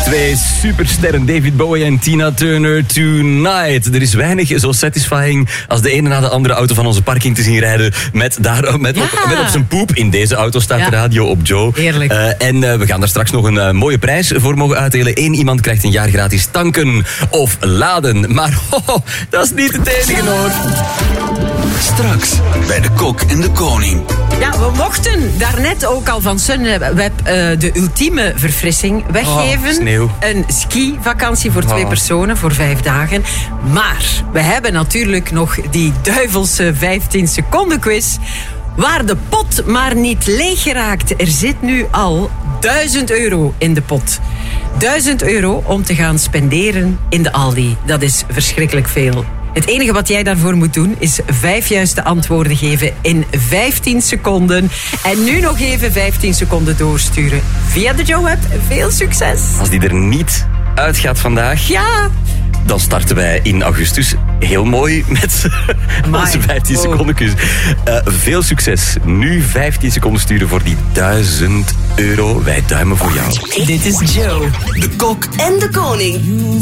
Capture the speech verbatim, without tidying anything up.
Twee supersterren, David Bowie en Tina Turner, Tonight. Er is weinig zo satisfying als de ene na de andere auto van onze parking te zien rijden met, daar, met, ja. op, met op zijn poep. In deze auto staat ja. de radio op Joe. Heerlijk. Uh, en uh, we gaan daar straks nog een uh, mooie prijs voor mogen uitdelen. Eén iemand krijgt een jaar gratis tanken of laden. Maar ho, ho, dat is niet het enige hoor. Straks bij de Kok en de Koning. Ja, we mochten daarnet ook al van Sunweb uh, de ultieme verfrissing weggeven. Oh, sneeuw. Een ski-vakantie voor twee oh. personen, voor vijf dagen. Maar we hebben natuurlijk nog die duivelse vijftien seconden quiz, waar de pot maar niet leeg geraakt. Er zit nu al duizend euro in de pot. Duizend euro om te gaan spenderen in de Aldi. Dat is verschrikkelijk veel. Het enige wat jij daarvoor moet doen is vijf juiste antwoorden geven in vijftien seconden. En nu nog even vijftien seconden doorsturen via de Joe-app. Veel succes! Als die er niet uitgaat vandaag, ja, dan starten wij in augustus heel mooi met onze vijftien seconden quiz. Uh, veel succes. Nu vijftien seconden sturen voor die duizend euro. Wij duimen voor jou. Dit is Joe, de Kok en de Koning.